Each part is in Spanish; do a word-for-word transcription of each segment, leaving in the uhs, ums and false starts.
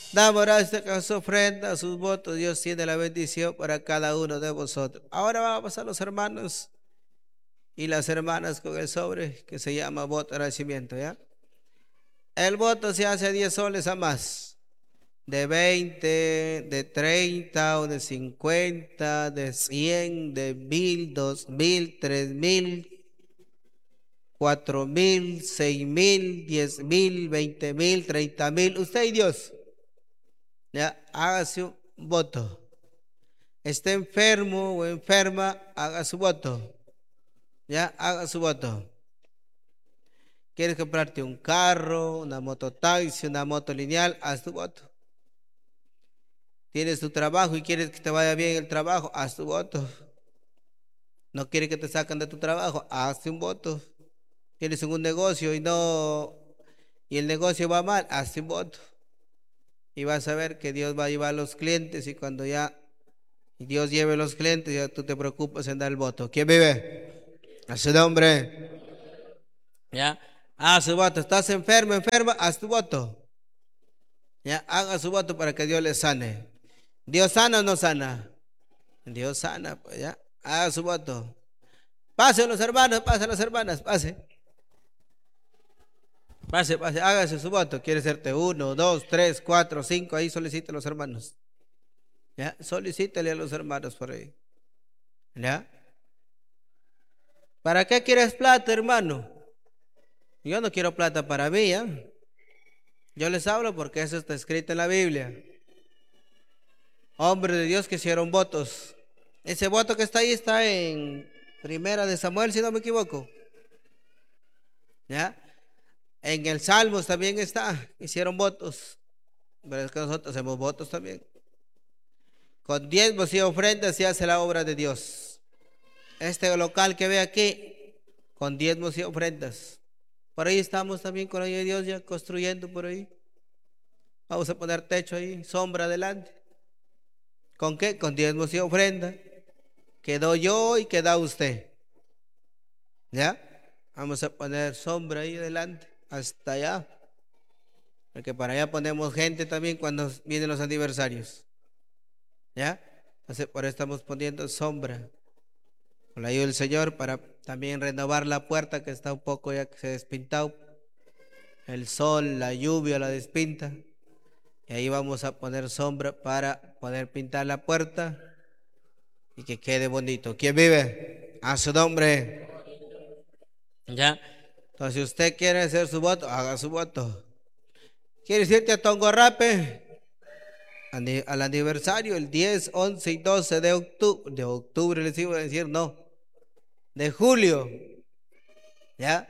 Damos gracias a su ofrenda, a sus votos. Dios tiene la bendición para cada uno de vosotros. Ahora vamos a pasar los hermanos y las hermanas con el sobre que se llama voto de agradecimiento, ¿ya? El voto se hace diez soles a más, de veinte, de treinta o de cincuenta, de cien, de mil, dos mil, tres mil, cuatro mil, seis mil, diez mil, veinte mil, treinta mil. Usted y Dios, ya, hágase un voto. Esté enfermo o enferma, haga su voto. Ya, haga su voto. ¿Quieres comprarte un carro, una mototaxi, una moto lineal? Haz tu voto. Tienes tu trabajo y quieres que te vaya bien el trabajo, haz tu voto. No quieres que te saquen de tu trabajo, hazte un voto. Tienes un negocio y no, y el negocio va mal, hazte un voto. Y vas a ver que Dios va a llevar a los clientes y cuando ya Dios lleve los clientes, ya tú te preocupas en dar el voto. ¿Quién vive? A su nombre. Ya, haz su voto. Estás enfermo, enferma, haz tu voto. Ya, haga su voto para que Dios le sane. ¿Dios sana o no sana? Dios sana, pues ya, haga su voto. Pase los hermanos, pase las hermanas, pase. Pase, pase, hágase su voto. Quiere serte uno, dos, tres, cuatro, cinco. Ahí solicite a los hermanos. Ya, solicítale a los hermanos por ahí. ¿Ya? ¿Para qué quieres plata, hermano? Yo no quiero plata para mí, ¿ya? Yo les hablo porque eso está escrito en la Biblia. Hombres de Dios que hicieron votos. Ese voto que está ahí está en Primera de Samuel, si no me equivoco. ¿Ya? En el Salmos también está. Hicieron votos. Pero es que nosotros hacemos votos también. Con diezmos y ofrendas se hace la obra de Dios. Este local que ve aquí, con diezmos y ofrendas. Por ahí estamos también con la ayuda de Dios ya construyendo por ahí. Vamos a poner techo ahí, sombra adelante. ¿Con qué? Con diezmos y ofrenda. Quedó yo y queda usted. ¿Ya? Vamos a poner sombra ahí adelante, hasta allá. Porque para allá ponemos gente también cuando vienen los aniversarios. ¿Ya? Entonces por eso estamos poniendo sombra. Con la ayuda del Señor para también renovar la puerta que está un poco ya que se ha despintado. El sol, la lluvia la despinta. Y ahí vamos a poner sombra para poder pintar la puerta y que quede bonito. ¿Quién vive? A su nombre. ¿Ya? Entonces si usted quiere hacer su voto, haga su voto. ¿Quieres irte a Tongorrape? Al aniversario, el diez, once y doce de octubre, de octubre les iba a decir, no, de julio, ¿ya?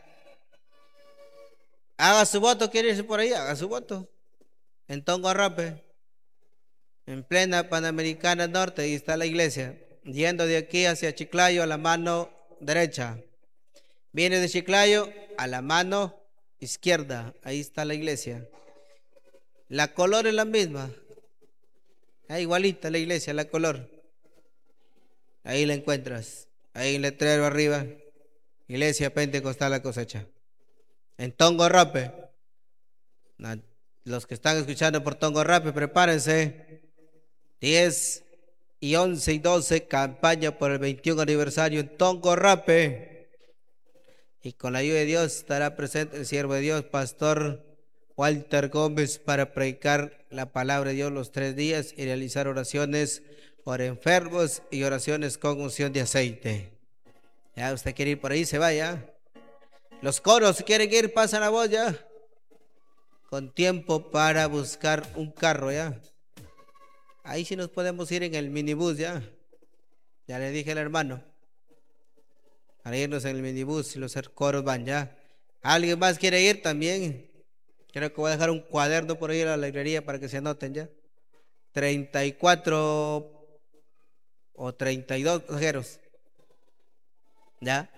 Haga su voto, quiere irse por ahí, haga su voto, en Tongorrape, en plena Panamericana Norte, ahí está la iglesia, yendo de aquí hacia Chiclayo a la mano derecha, viene de Chiclayo a la mano izquierda, ahí está la iglesia, la color es la misma. Ah, igualita la iglesia, la color. Ahí la encuentras. Ahí el letrero arriba. Iglesia Pentecostal La Cosecha. En Tongorrape. Los que están escuchando por Tongorrape, prepárense. diez y once y doce, campaña por el veintiún aniversario en Tongorrape. Y con la ayuda de Dios estará presente el siervo de Dios, Pastor Walter Gómez, para predicar la palabra de Dios los tres días y realizar oraciones por enfermos y oraciones con unción de aceite. Ya usted quiere ir por ahí, se vaya. Los coros, si quieren ir, pasan la voz ya. Con tiempo para buscar un carro ya. Ahí sí nos podemos ir en el minibús ya. Ya le dije al hermano. Para irnos en el minibús y los coros van ya. ¿Alguien más quiere ir también? Creo que voy a dejar un cuaderno por ahí en la librería para que se anoten ya. treinta y cuatro o treinta y dos pasajeros. ¿Ya?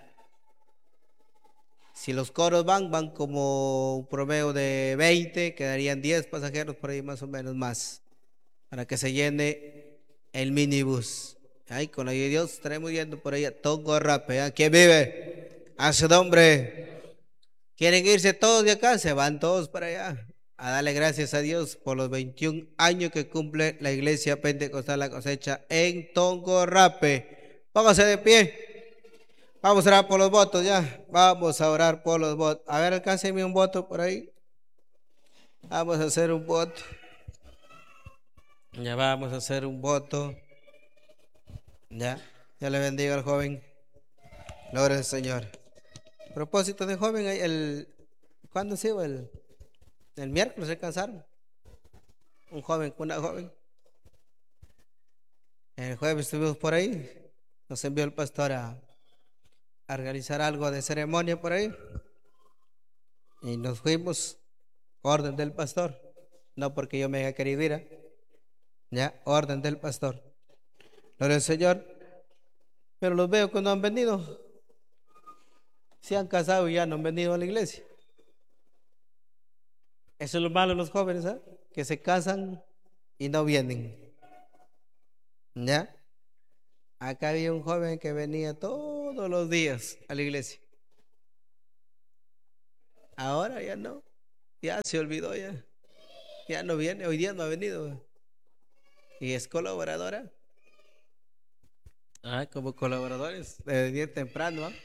Si los coros van, van como un promedio de veinte, quedarían diez pasajeros por ahí más o menos más. Para que se llene el minibús. Ay, con la ayuda de Dios estaremos yendo por ahí a Tongorrape. ¿eh? ¿Quién vive? A su nombre. ¿Quieren irse todos de acá? Se van todos para allá. a darle gracias a Dios por los veintiún años que cumple la iglesia pentecostal La Cosecha en Tongorrape. Póngase de pie. Vamos a orar por los votos ya. Vamos a orar por los votos. A ver, alcáncenme un voto por ahí. Vamos a hacer un voto. Ya vamos a hacer un voto. Ya. Ya le bendiga al joven. Gloria al Señor. A propósito de joven, el, ¿cuándo se iba? El, el miércoles se casaron. Un joven, una joven. El jueves estuvimos por ahí. Nos envió el pastor a, a realizar algo de ceremonia por ahí. Y nos fuimos. Orden del pastor. No porque yo me haya querido ir. ¿eh? Ya, orden del pastor. Gloria al Señor. Pero los veo cuando han venido. Se han casado y ya no han venido a la iglesia. Eso es lo malo de los jóvenes, ¿eh? Que se casan y no vienen. ¿Ya? Acá había un joven que venía todos los días a la iglesia. Ahora ya no. Ya se olvidó ya. Ya no viene. Hoy día no ha venido. Y es colaboradora. Ah, como colaboradores. Desde bien temprano. ¿eh?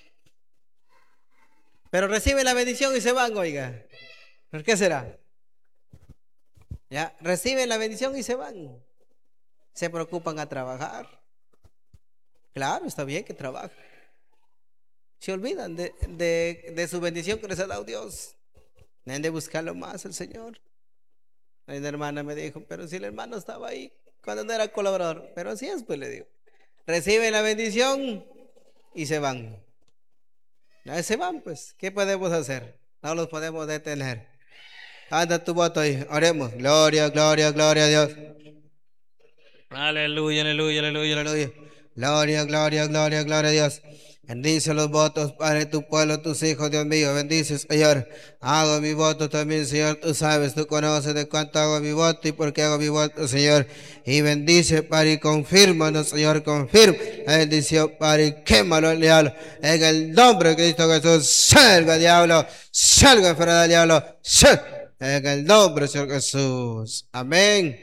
Pero reciben la bendición y se van, oiga. ¿Por qué será? Ya, reciben la bendición y se van. Se preocupan a trabajar. Claro, está bien que trabajen. Se olvidan de, de, de su bendición que les ha dado Dios. Deben de buscarlo más el Señor. Una hermana me dijo, pero si el hermano estaba ahí cuando no era colaborador. Pero así es, pues le digo. Reciben la bendición y se van. Ya se van, pues. ¿Qué podemos hacer? No los podemos detener. Anda tu voto ahí. Oremos. Gloria, gloria, gloria a Dios. Aleluya, aleluya, aleluya, aleluya. Gloria, gloria, gloria, gloria a Dios. Bendice los votos, Padre, tu pueblo, tus hijos, Dios mío. Bendice, Señor. Hago mi voto también, Señor. Tú sabes, tú conoces de cuánto hago mi voto y por qué hago mi voto, Señor. Y bendice, Padre, y confírmanos, Señor. Confirma la bendición, Padre, y quémalo el diablo. En el nombre de Cristo Jesús, salga, diablo. Salga, fuera del diablo. Salga. En el nombre del Señor Jesús. Amén.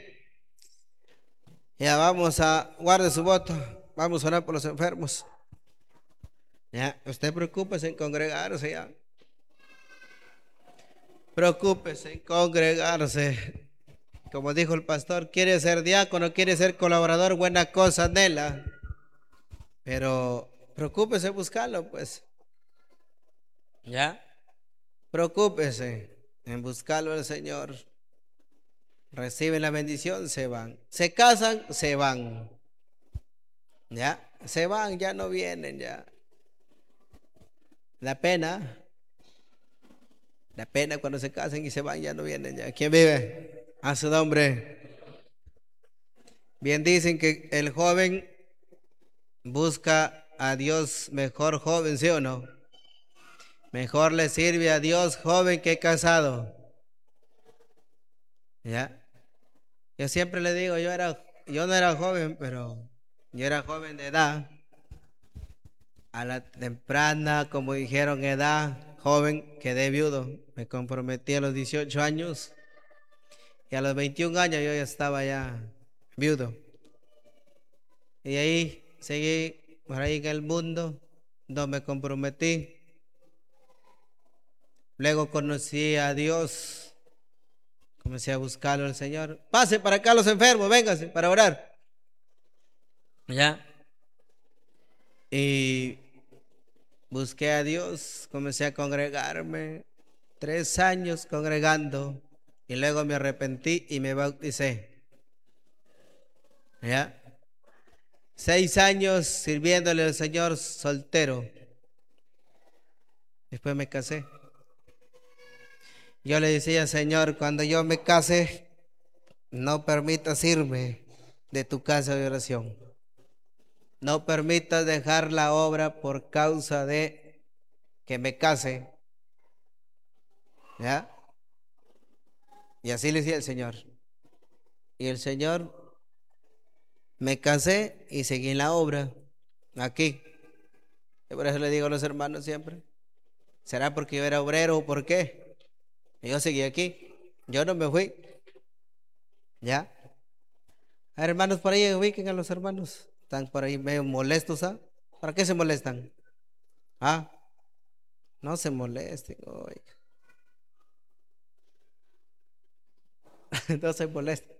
Ya vamos a, guarde su voto. Vamos a orar por los enfermos. Ya, usted preocúpese en congregarse ya. Preocúpese en congregarse. Como dijo el pastor, quiere ser diácono, quiere ser colaborador, buena cosa, Nela. Pero preocúpese en buscarlo, pues. Ya. Preocúpese en buscarlo al Señor. Reciben la bendición, se van. Se casan, se van. Ya, se van, ya no vienen, ya. La pena, la pena cuando se casan y se van, ya no vienen, ya. ¿Quién vive? A su nombre. Bien dicen que el joven busca a Dios mejor joven, ¿sí o no? Mejor le sirve a Dios joven que casado. ¿Ya? Yo siempre le digo, yo era, yo no era joven, pero yo era joven de edad. A la temprana, como dijeron, edad, joven, quedé viudo. Me comprometí a los dieciocho años y a los veintiún años yo ya estaba ya viudo. Y ahí seguí por ahí en el mundo, donde me comprometí. Luego conocí a Dios, comencé a buscarlo al Señor. Pase para acá los enfermos, vénganse para orar. Ya. Y busqué a Dios, comencé a congregarme, tres años congregando, y luego me arrepentí y me bauticé. ¿Ya? Seis años sirviéndole al Señor soltero. Después me casé. Yo le decía, Señor, cuando yo me case, no permitas irme de tu casa de oración. No permitas dejar la obra por causa de que me case. ¿Ya? Y así le decía el Señor. Y el Señor, me casé y seguí en la obra aquí. Y por eso le digo a los hermanos siempre, ¿será porque yo era obrero o por qué? Y yo seguí aquí. Yo no me fui. ¿Ya? A ver, hermanos, por ahí ubiquen a los hermanos. Están por ahí medio molestos, ¿ah? ¿Para qué se molestan? Ah, no se molesten, oiga. No se molesten.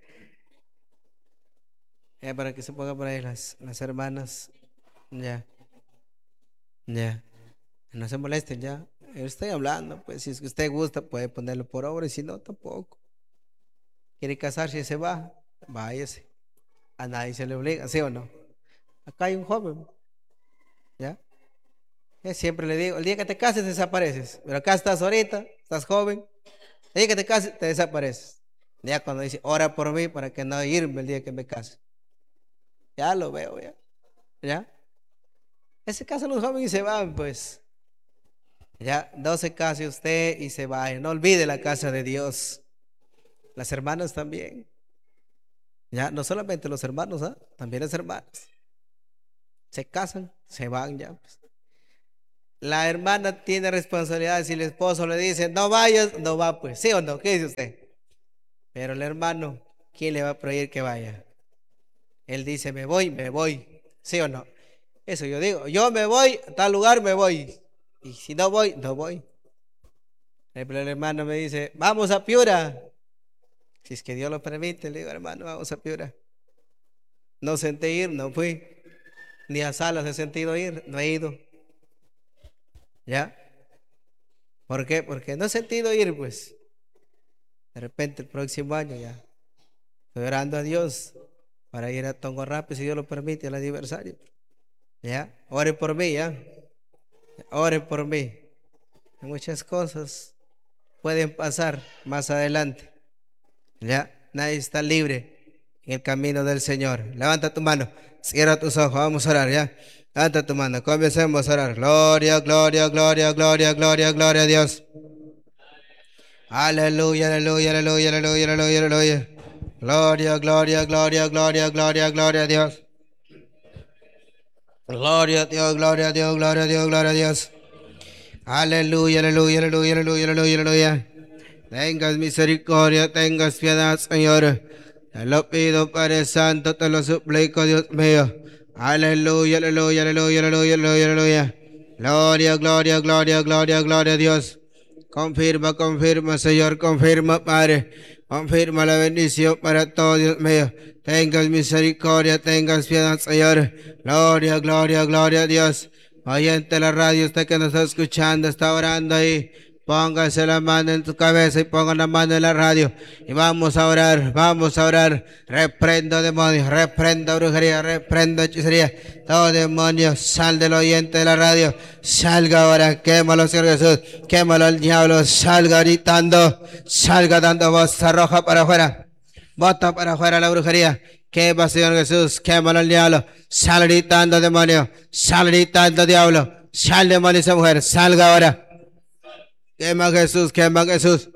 Ya, para que se pongan por ahí las, las hermanas. Ya, ya. No se molesten, ya. Yo estoy hablando, pues si es que usted gusta, puede ponerlo por obra y si no, tampoco. Quiere casarse y se va, váyase. A nadie se le obliga, ¿sí o no? Acá hay un joven, ¿ya? Yo siempre le digo, el día que te cases desapareces, pero acá estás ahorita, estás joven, el día que te cases te desapareces. Ya cuando dice, ora por mí para que no irme el día que me case. Ya lo veo, ya. ¿Ya? Se casan los jóvenes y se van, pues. Ya, no se case usted y se vaya. No olvide la casa de Dios. Las hermanas también. Ya, no solamente los hermanos, ¿ah? También las hermanas. Se casan, se van ya, pues. La hermana tiene responsabilidad. Si el esposo le dice, no vayas, no va, pues. ¿Sí o no? ¿Qué dice usted? Pero el hermano, ¿quién le va a prohibir que vaya? Él dice, me voy, me voy. ¿Sí o no? Eso yo digo, yo me voy, a tal lugar me voy. Y si no voy, no voy. Pero el hermano me dice, vamos a Piura. Si es que Dios lo permite, le digo, hermano, vamos a Piura. No senté ir, no fui. Ni a Salas he sentido ir, no he ido. ¿Ya? ¿Por qué? Porque no he sentido ir, pues. De repente el próximo año ya. Estoy orando a Dios para ir a Tongorrape, si Dios lo permite, al aniversario. ¿Ya? Ore por mí, ¿ya? Ore por mí. Muchas cosas pueden pasar más adelante. ¿Ya? Nadie está libre en el camino del Señor. Levanta tu mano, cierra tus ojos, vamos a orar, ¿ya? Levanta tu mano, comencemos a orar. Gloria, gloria, gloria, gloria, gloria, gloria a Dios. Aleluya, aleluya, aleluya, aleluya, aleluya, aleluya. Gloria, gloria, gloria, gloria, gloria, gloria a Dios. Gloria a Dios, gloria a Dios, gloria a Dios, gloria a Dios. Aleluya, aleluya, aleluya, aleluya, aleluya, aleluya. Tengas misericordia, tengas piedad, Señor. Te lo pido, Padre Santo, te lo suplico, Dios mío. Aleluya, aleluya, aleluya, aleluya, aleluya, aleluya. Gloria, gloria, gloria, gloria, gloria a Dios. Confirma, confirma, Señor, confirma, Padre. Confirma la bendición para todos, Dios mío. Tengas misericordia, tengas piedad, Señor. Gloria, gloria, gloria a Dios. Oyente la radio, usted que nos está escuchando, está orando ahí. Póngase la mano en tu cabeza y ponga la mano en la radio. Y vamos a orar, vamos a orar. Reprendo demonios, reprendo brujería, reprendo hechicería. Todo demonio, sal del oyente de la radio. Salga ahora, quémalo, Señor Jesús. Quémalo el diablo, salga gritando, salga dando voz roja para afuera. Bota para afuera la brujería. Quema, Señor Jesús, quémalo el diablo. Sal gritando demonio, sal gritando diablo. Sal demonio esa mujer, salga ahora. Quema Jesús, quema Jesús.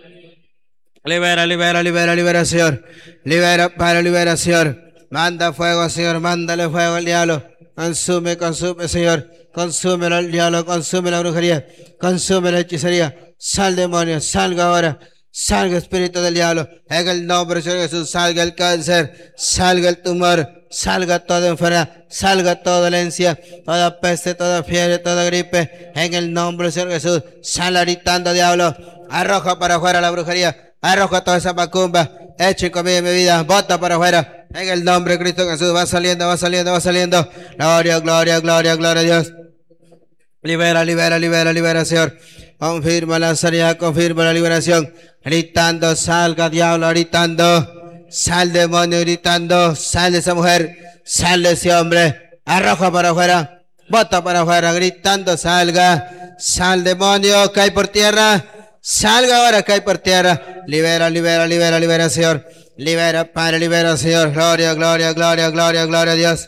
Libera, libera, libera, libera, Señor. Libera, Padre, libera, Señor. Manda fuego, Señor, mándale fuego al diablo. Consume, consume, Señor. Consume el diablo, consume la brujería, consume la hechicería. Sal, demonio, salga ahora. Salga espíritu del diablo. En el nombre de Señor Jesús, salga el cáncer, salga el tumor, salga toda enfermedad, salga toda dolencia, toda peste, toda fiebre, toda gripe. En el nombre de Señor Jesús, sal gritando diablo. Arroja para afuera la brujería, arroja toda esa macumba. Eche comida en mi vida, bota para afuera. En el nombre de Cristo Jesús, va saliendo, va saliendo, va saliendo. Gloria, gloria, gloria, gloria a Dios. Libera, libera, libera, libera, Señor. Confirma la sanidad, confirma la liberación. Gritando, salga diablo, gritando. Sal demonio, gritando. Sal de esa mujer, sal de ese hombre. Arroja para afuera, bota para afuera, gritando, salga. Sal demonio, cae por tierra. Salga ahora, cae por tierra. Libera, libera, libera, libera, Señor. Libera, Padre, libera, Señor. Gloria, gloria, gloria, gloria, gloria a Dios.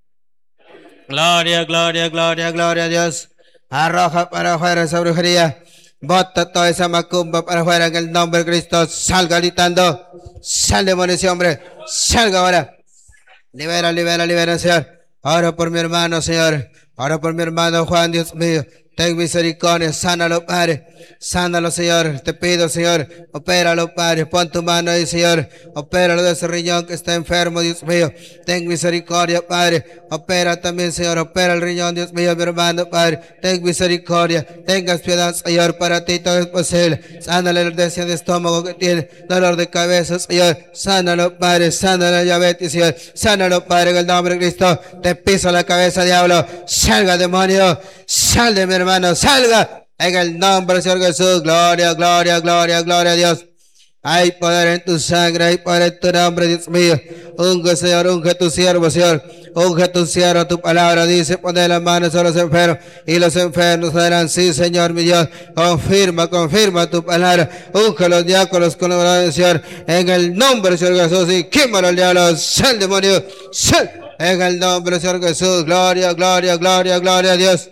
Gloria, gloria, gloria, gloria a Dios. Arroja para afuera esa brujería. Bota toda esa macumba para afuera en el nombre de Cristo. Salga gritando. Sal demonio ese hombre. Salga ahora. Libera, libera, libera, Señor. Oro por mi hermano, Señor. Oro por mi hermano Juan, Dios mío. ten misericordia, sánalo, Padre, sánalo, Señor, te pido, Señor, opéralo, Padre, pon tu mano ahí, Señor, opéralo de ese riñón que está enfermo, Dios mío, ten misericordia, Padre, opera también, Señor, opera el riñón, Dios mío, mi hermano, Padre, ten misericordia, tengas piedad, Señor, para ti todo es posible, sánale la deseo de estómago que tiene, dolor de cabeza, Señor, sánalo, Padre, sánalo la diabetes, Señor, sánalo, Padre, en el nombre de Cristo, te piso la cabeza, diablo, salga, demonio, sal de mi hermano, salga, en el nombre del Señor Jesús, gloria, gloria, gloria, gloria a Dios. Hay poder en tu sangre, hay poder en tu nombre, Dios mío. Unge, Señor, unge tu siervo, Señor. Unge tu siervo, tu palabra dice, poner las manos a los enfermos y los enfermos darán, sí, Señor, mi Dios. Confirma, confirma tu palabra. Unge los diáconos con la oración, Señor. En el nombre del Señor Jesús, y quémalo al diablo, sal, demonio, sal. En el nombre del Señor Jesús, gloria, gloria, gloria, gloria a Dios.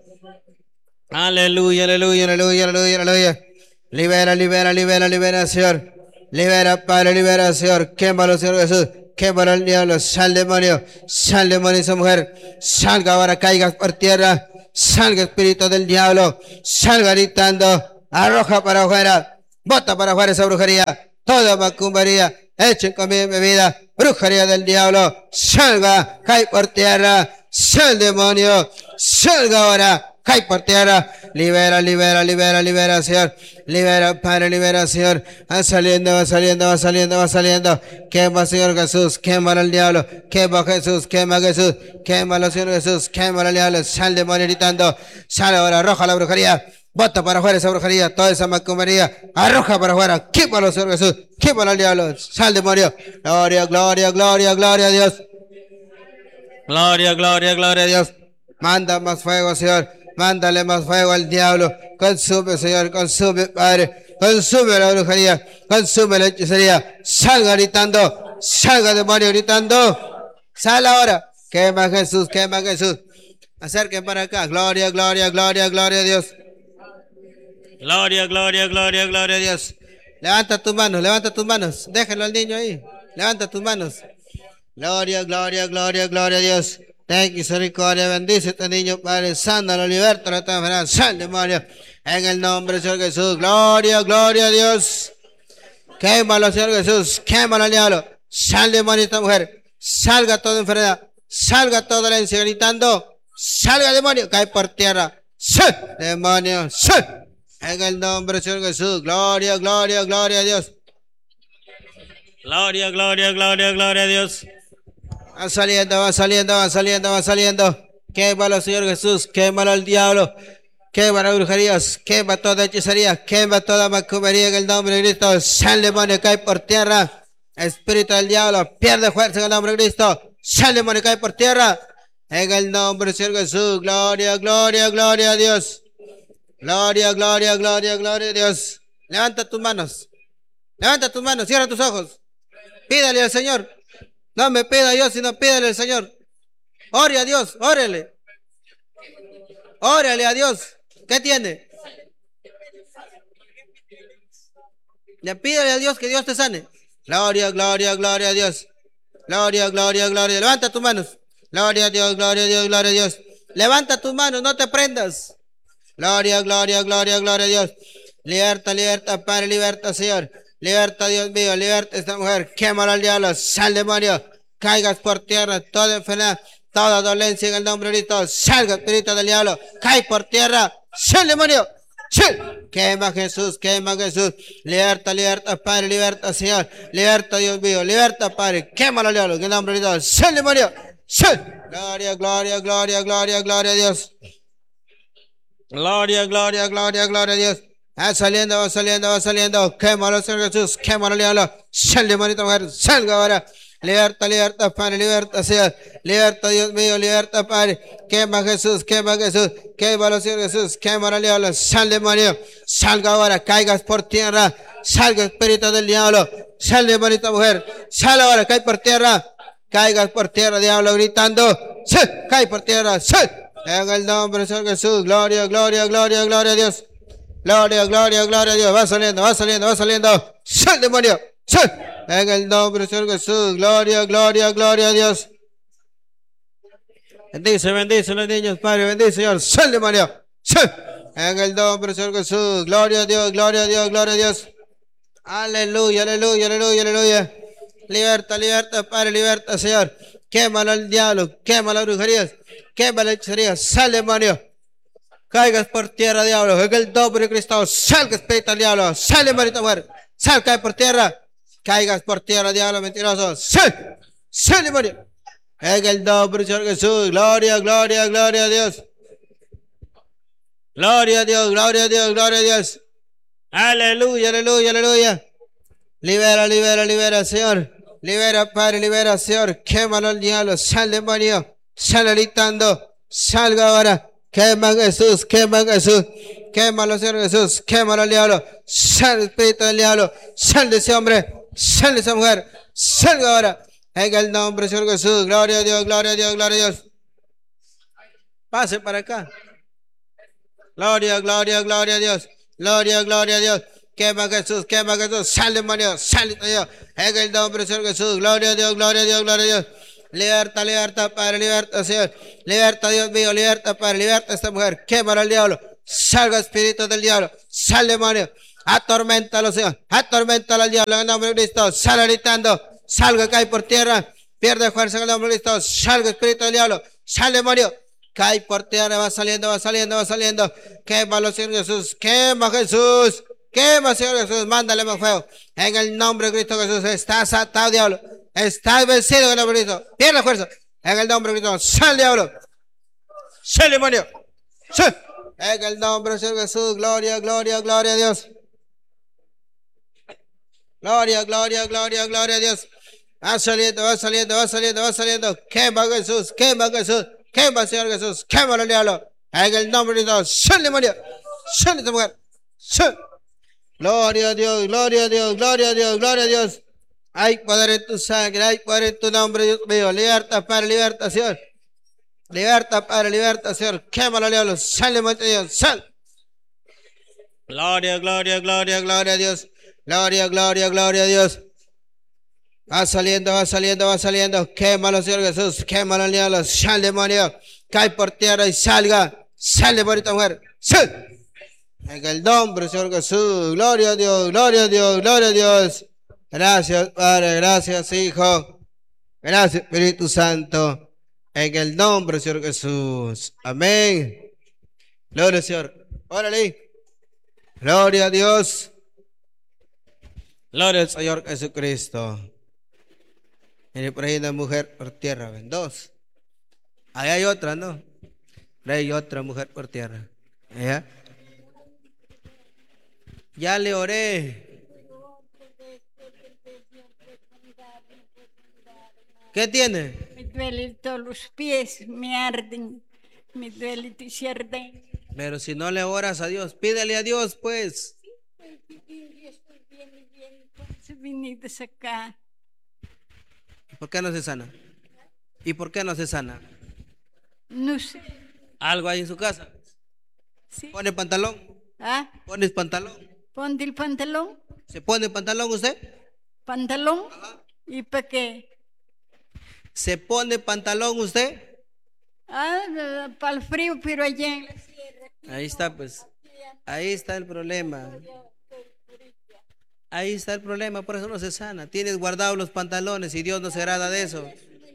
Aleluya, aleluya, aleluya, aleluya, aleluya. Libera, libera, libera, libera, Señor. Libera, Padre, libera, Señor. Quémalo, Señor Jesús. Quémalo al diablo. Sal, demonio. Sal, demonio, esa mujer. Salga ahora, caigas por tierra. Salga, espíritu del diablo. Salga gritando. Arroja para afuera. Bota para afuera esa brujería. Toda macumbería. Echen comida y bebida. Brujería del diablo. Salga. Cae por tierra. Sal, demonio. Salga ahora. Cae por tierra, libera, libera, libera, libera, Señor, libera, Padre, libera, Señor, va saliendo, va saliendo, va saliendo, va saliendo, quema, Señor Jesús, quema al diablo, quema Jesús, quema Jesús, quema, Señor Jesús, quema al diablo, sal demonio gritando, sal ahora, arroja la brujería, bota para afuera esa brujería, toda esa macumbería, arroja para afuera, quémalo, Señor Jesús, quémalo al diablo, sal demonio, gloria, gloria, gloria, gloria a Dios, gloria, gloria, gloria a Dios, manda más fuego, Señor. Mándale más fuego al diablo. Consume, Señor, consume, Padre. Consume la brujería. Consume la hechicería. Salga gritando. Salga, demonio, gritando. Sal ahora. Quema Jesús, quema Jesús. Acerquen para acá. Gloria, gloria, gloria, gloria a Dios. Gloria, gloria, gloria, gloria a Dios. Levanta tus manos, levanta tus manos. Déjalo al niño ahí. Levanta tus manos. Gloria, gloria, gloria, gloria a Dios. Ten misericordia, bendice a este niño, Padre, sánalo, liberta esta enfermedad, sal, demonio, en el nombre del Señor Jesús, gloria, gloria a Dios, quémalo, Señor Jesús, quémalo al diablo, sal, demonio, esta mujer, salga toda enfermedad, salga toda dolencia, gritando, salga, demonio, cae por tierra, sal, demonio, sal, en el nombre del Señor Jesús, gloria, gloria, gloria a Dios, gloria, gloria, gloria, gloria a Dios. Va saliendo, va saliendo, va saliendo, va saliendo. Quémalo, Señor Jesús. Quémalo al diablo. Quema las brujerías. Quema toda hechicería. Quema toda macumbería en el nombre de Cristo. Sal, demonio, cae por tierra. Espíritu del diablo. Pierde fuerza en el nombre de Cristo. Sal, demonio, cae por tierra. En el nombre del Señor Jesús. Gloria, gloria, gloria a Dios. Gloria, gloria, gloria, gloria a Dios. Levanta tus manos. Levanta tus manos. Cierra tus ojos. Pídale al Señor. No me pida yo, sino pídale al Señor. Ore a Dios, órele. Órele a Dios. ¿Qué tiene? Ya pídale a Dios que Dios te sane. Gloria, gloria, gloria a Dios. Gloria, gloria, gloria. Levanta tus manos. Gloria a Dios, gloria a Dios, gloria a Dios. Levanta tus manos, no te prendas. Gloria, gloria, gloria, gloria a Dios. Liberta, liberta, Padre, liberta, Señor. Liberta, Dios mío, liberta a esta mujer. Quémalo al diablo, sal, demonio. Caigas por tierra, toda enfermedad, toda dolencia en el nombre de Cristo. Salga, espíritu del diablo. Cae por tierra, sal, demonio. Sal. Quema Jesús, quema Jesús. Liberta, liberta, Padre, liberta, Señor. Liberta, Dios mío, liberta, Padre. Quémalo al diablo en el nombre de Dios. Sal, demonio. Sal. Gloria, gloria, gloria, gloria, gloria a Dios. Gloria, gloria, gloria, gloria a Dios. Va saliendo, va saliendo, va saliendo. Quémalo, Señor Jesús. Quémalo, diablo. Sal, demonio, mujer. Salga ahora. Liberta, liberta, Padre, liberta, Señor. Liberta, Dios mío, liberta, Padre. Quema Jesús, quema Jesús. Quémalo, Señor Jesús. Quémalo, diablo. Sal, demonio. Salga ahora. Caigas por tierra. Salga, espíritu del diablo. Sal, demonio, mujer. Sal ahora. Cae por tierra. Caigas por tierra, diablo, gritando. Sal. Cae por tierra. Sal. En el nombre del Señor Jesús. Gloria, gloria, gloria, gloria a Dios. Gloria, gloria, gloria a Dios. Va saliendo, va saliendo, va saliendo. Sal, demonio. Sal. En el nombre del Señor Jesús. Gloria, gloria, gloria a Dios. Bendice, bendice a los niños, Padre. Bendice, Señor. Sal, demonio. Sí. En el nombre del Señor Jesús. Gloria a Dios, gloria a Dios, gloria a Dios. Aleluya, aleluya, aleluya, aleluya. Liberta, liberta, Padre, liberta, Señor. Quémalo al diablo, quémalo las brujerías, quémalo la hechicería. Sal, demonio. Caigas por tierra, diablo. En el nombre de Cristo, salga espíritu al diablo. Sal, demonio, mujer. Sal, cae por tierra. Caigas por tierra, diablo mentiroso. Sal, sal, demonio. En el nombre del Señor Jesús. Gloria, gloria, gloria a Dios. Gloria a Dios, gloria a Dios, gloria a Dios. Aleluya, aleluya, aleluya. Libera, libera, libera, Señor. Libera, Padre, libera, Señor. Quémalo al diablo. Sal, demonio. Sal gritando. Salga ahora. Quema a Jesús, quema a Jesús. Quémalo, Señor Jesús. Quémalo al diablo. Sal, espíritu del diablo. Sal de ese hombre. Sal de esa mujer. Salga ahora. En el nombre del Señor Jesús. Gloria a Dios, gloria a Dios, gloria a Dios. Pase para acá. Gloria, gloria, gloria a Dios. Gloria, gloria a Dios. Quema a Jesús, quema a Jesús. Sal, demonio, sal, Dios. En el nombre del Señor Jesús. Gloria a Dios, gloria a Dios, gloria a Dios. Liberta, liberta, Padre, liberta, Señor. Liberta, Dios mío, liberta, Padre, liberta a esta mujer. Quémala al diablo. Salga, espíritu del diablo. Sal, demonio. Atorméntalo, Señor. Atorméntalo al diablo en el nombre de Cristo. Sal gritando. Salga, cae por tierra. Pierde fuerza en el nombre de Cristo. Salga, espíritu del diablo. Sal, demonio. Cae por tierra, va saliendo, va saliendo, va saliendo. Quémalo, Señor Jesús. Quema, Jesús. Quema, Señor Jesús. Mándale más fuego. En el nombre de Cristo Jesús. Estás atado, diablo. Estás vencido en el nombre de Cristo. Pierde fuerza. En el nombre de Cristo. Sal, diablo. Sal, demonio. Sal. En el nombre del Señor Jesús. Gloria, gloria, gloria a Dios. Gloria, gloria, gloria, gloria a Dios. Va saliendo, va saliendo, va saliendo, va saliendo. Quema, Jesús. Quema, Jesús. Quema, Señor Jesús. Quema al diablo. En el nombre de Dios. Sal, demonio. Sal, esta mujer. Sal. Gloria a Dios, gloria a Dios, gloria a Dios, gloria a Dios. Hay poder en tu sangre, hay poder en tu nombre, Dios mío. Liberta, Padre, liberta, Señor. Liberta, Padre, liberta, Señor. Quémalo, diablo. Sal, demonio, Dios. Sal. Gloria, gloria, gloria, gloria a Dios. Gloria, gloria, gloria a Dios. Va saliendo, va saliendo, va saliendo. Quémalo, Señor Jesús. Quémalo, diablo. Sal, demonio. Cae por tierra y salga. Sal, demonio, mujer. Sal. En el nombre, Señor Jesús. Gloria a Dios, gloria a Dios, gloria a Dios. Gracias, Padre. Gracias, Hijo. Gracias, Espíritu Santo. En el nombre, Señor Jesús. Amén. Gloria al Señor. Órale. Gloria a Dios. Gloria al Señor Jesucristo. Mire, por ahí una mujer por tierra. Ven, dos. Ahí hay otra, ¿no? Ahí hay otra mujer por tierra. ¿Ya? Ya le oré. ¿Qué tiene? Me duelen todos los pies, me arden, me duele y arden. Pero si no le oras a Dios, pídele a Dios, pues. Yo estoy bien, bien, entonces vine de acá. ¿Por qué no se sana? ¿Y por qué no se sana? No sé. ¿Algo hay en su casa? Sí. ¿Pone pantalón? ¿Ah? ¿Pones pantalón? Ponte el pantalón. ¿Se pone pantalón usted? ¿Pantalón? Ajá. ¿Y para qué? ¿Se pone pantalón usted? Ah, para el frío, pero allá en la sierra. Ahí está, pues. Ahí está el problema. Ahí está el problema, por eso no se sana. Tienes guardados los pantalones y Dios no se agrada de eso.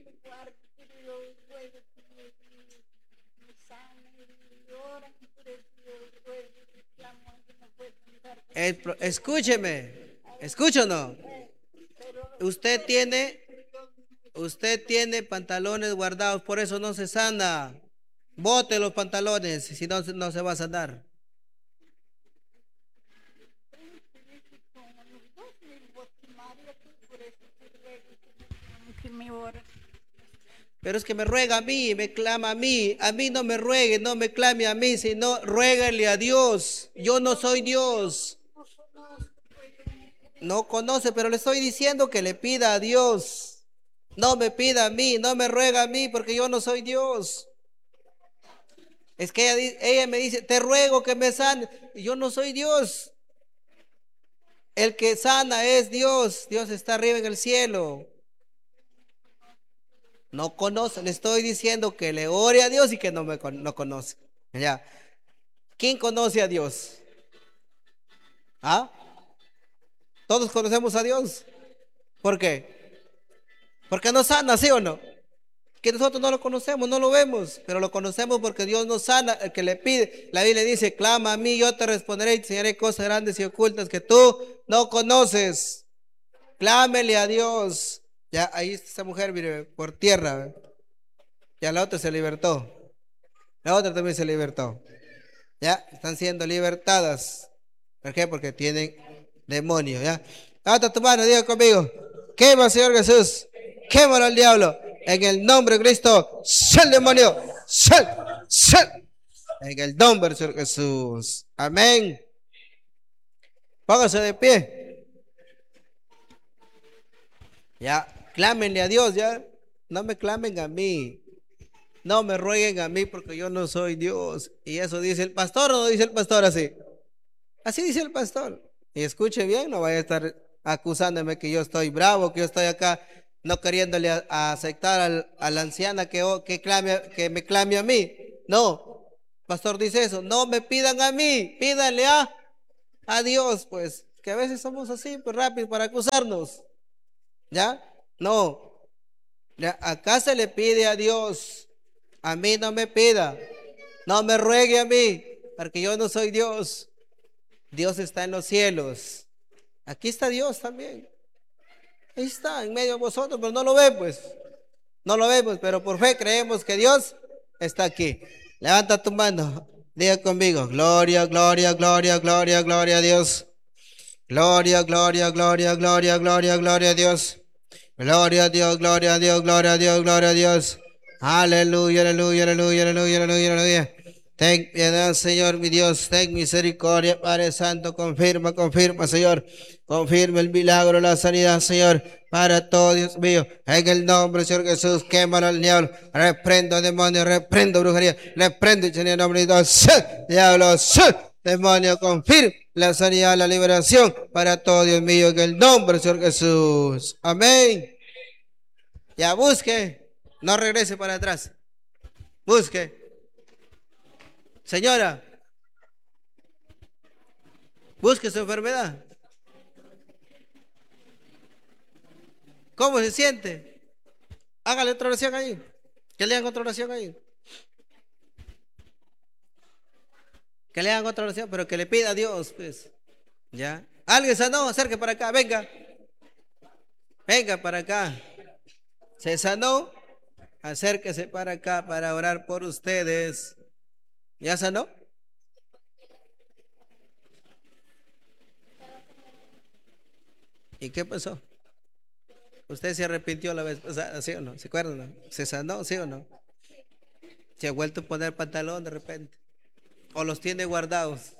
El pro- escúcheme, escucho o no. Usted tiene, usted tiene pantalones guardados, por eso no se sana. Bote los pantalones, si no, no se va a sanar. Pero es que me ruega a mí, me clama a mí. A mí no me ruegue, no me clame a mí, sino ruégale a Dios. Yo no soy Dios. No conoce, pero le estoy diciendo que le pida a Dios. No me pida a mí, no me ruega a mí, porque yo no soy Dios. Es que ella, ella me dice, te ruego que me sane. Y yo no soy Dios. El que sana es Dios. Dios está arriba en el cielo. No conoce, le estoy diciendo que le ore a Dios y que no me no conoce. Ya. ¿Quién conoce a Dios? ¿Ah? Todos conocemos a Dios. ¿Por qué? Porque nos sana, ¿sí o no? Que nosotros no lo conocemos, no lo vemos, pero lo conocemos porque Dios nos sana. El que le pide, la Biblia dice: clama a mí, yo te responderé y te enseñaré cosas grandes y ocultas que tú no conoces. Clámele a Dios. Ya ahí está esa mujer, mire, por tierra. Ya la otra se libertó. La otra también se libertó. Ya están siendo libertadas. ¿Por qué? Porque tienen demonios. Ya. Levanta tu mano, diga conmigo: quema, Señor Jesús. Quémalo al diablo. En el nombre de Cristo, sal demonio. Sal, sal. En el nombre del Señor Jesús. Amén. Póngase de pie. Ya, clámenle a Dios, ya. No me clamen a mí. No me rueguen a mí porque yo no soy Dios. Y eso dice el pastor, ¿o no dice el pastor así? Así dice el pastor. Y escuche bien, no vaya a estar acusándome que yo estoy bravo, que yo estoy acá no queriéndole a, a aceptar al, a la anciana que, que, clame, que me clame a mí. No, el pastor dice eso. No me pidan a mí, pídanle a, a Dios, pues. Que a veces somos así, pues rápido para acusarnos. ¿Ya? No. Ya, acá se le pide a Dios. A mí no me pida. No me ruegue a mí, porque yo no soy Dios. Dios está en los cielos. Aquí está Dios también. Ahí está, en medio de vosotros, pero no lo ve, pues. No lo vemos, pero por fe creemos que Dios está aquí. Levanta tu mano, diga conmigo: gloria, gloria, gloria, gloria, gloria a Dios. Gloria, gloria, gloria, gloria, gloria, gloria a Dios. Gloria a Dios, gloria a Dios, gloria a Dios, gloria a Dios. Aleluya, aleluya, aleluya, aleluya, aleluya, aleluya. Ten piedad, Señor, mi Dios, ten misericordia, Padre Santo, confirma, confirma, Señor, confirma el milagro, la sanidad, Señor, para todo, Dios mío, en el nombre, Señor Jesús, quémalo al diablo, reprendo demonio, reprendo brujería, reprendo en el nombre de Dios, diablo, demonio, confirma la sanidad, la liberación para todo, Dios mío, en el nombre, Señor Jesús, amén. Ya busque, no regrese para atrás, busque. Señora, busque su enfermedad. ¿Cómo se siente? Hágale otra oración ahí. Que le hagan otra oración ahí. Que le hagan otra oración, pero que le pida a Dios, pues. ¿Ya? Alguien sanó, acerque para acá, venga. Venga para acá. Se sanó, acérquese para acá para orar por ustedes. ¿Ya sanó? ¿Y qué pasó? ¿Usted se arrepintió la vez pasada, sí o no? ¿Se acuerdan? ¿Se sanó, sí o no? ¿Se ha vuelto a poner pantalón de repente? ¿O los tiene guardados?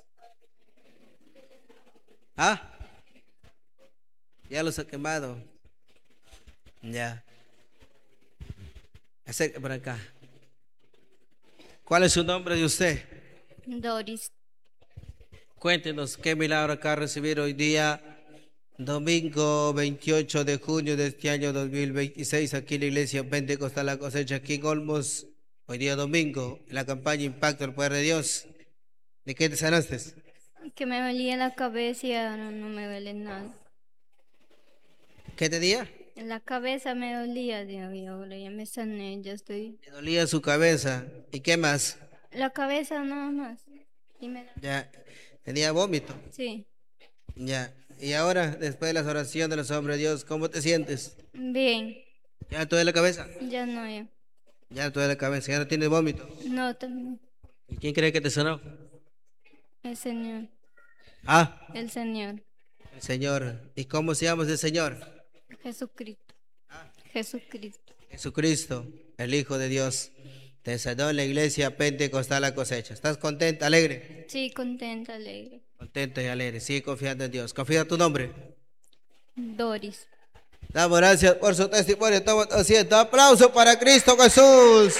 ¿Ah? Ya los ha quemado. Ya. Acérquese para acá. ¿Cuál es su nombre de usted? Doris. Cuéntenos qué milagro acá recibir hoy día, domingo veintiocho de junio de este año dos mil veintiséis, aquí en la iglesia Pentecostal La Cosecha, aquí en Olmos. Hoy día domingo, en la campaña Impacto el Poder de Dios. ¿De qué te sanaste? Que me dolía la cabeza y ahora no me duele nada. ¿Qué te día? En la cabeza me dolía, Dios, y ahora ya me sané, ya estoy. Me dolía su cabeza. ¿Y qué más? La cabeza nada más. Y me da- Ya. Tenía vómito. Sí, Ya. Y ahora, después de las oraciones de los hombres de Dios, ¿cómo te sientes? bien, ¿Ya te duele la cabeza? ya no, ya. Ya te duele la cabeza, ya no tienes vómito. No, también. ¿Y quién cree que te sanó? El Señor, Ah, el Señor, el Señor. ¿Y cómo se llama ese Señor? Jesucristo, Jesucristo. Jesucristo, el Hijo de Dios. Te sanó en la iglesia Pentecostal La Cosecha. ¿Estás contenta, alegre? Sí, contenta, alegre. Contenta y alegre. Sigue confiando en Dios. Confía en tu nombre. Doris. Damos gracias por su testimonio. Toma asiento. Aplauso para Cristo Jesús.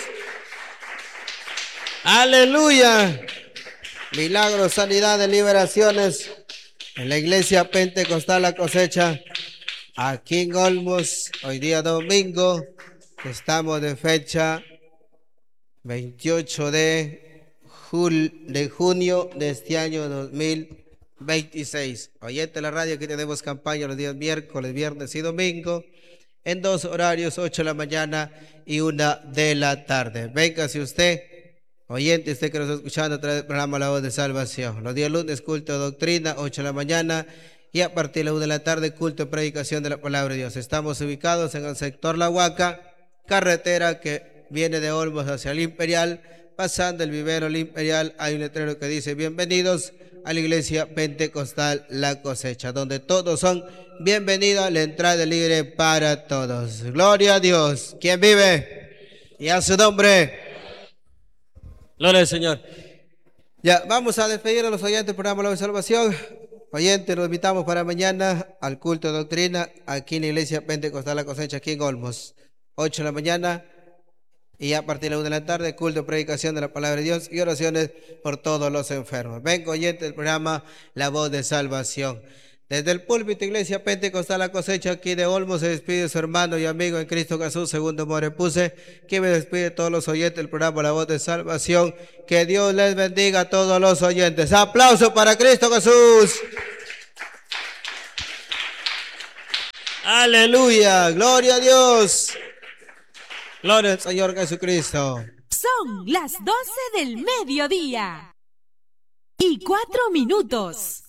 Aleluya. Milagros, sanidades, liberaciones en la iglesia Pentecostal La Cosecha, aquí en Olmos. Hoy día domingo, estamos de fecha veintiocho de jul- de junio de este año dos mil veintiséis. Oyente de la radio, que tenemos campaña los días miércoles, viernes y domingo, en dos horarios, ocho de la mañana y una de la tarde. Véngase usted, oyente, usted que nos está escuchando a través del programa La Voz de Salvación. Los días lunes, culto de doctrina, ocho de la mañana, y a partir de la una de la tarde, culto de predicación de la palabra de Dios. Estamos ubicados en el sector La Huaca, carretera que viene de Olmos hacia el Imperial. Pasando el vivero El Imperial, hay un letrero que dice: bienvenidos a la iglesia pentecostal La Cosecha, donde todos son bienvenidos. La entrada libre para todos. Gloria a Dios. ¿Quién vive? Y a su nombre. Gloria al Señor. Ya, vamos a despedir a los oyentes del programa La Voz de Salvación. Oyentes, los invitamos para mañana al culto de doctrina aquí en la iglesia pentecostal La Cosecha, aquí en Olmos, ocho de la mañana. Y a partir de la una de la tarde, culto, predicación de la palabra de Dios y oraciones por todos los enfermos. Vengo, oyente del programa La Voz de Salvación. Desde el púlpito, iglesia pentecostal La Cosecha, aquí de Olmos, se despide su hermano y amigo en Cristo Jesús, Segundo Morepuse, que me despide de todos los oyentes del programa La Voz de Salvación. Que Dios les bendiga a todos los oyentes. Aplauso para Cristo Jesús. Aleluya, gloria a Dios. Gloria al Señor Jesucristo. Son las doce del mediodía y cuatro minutos.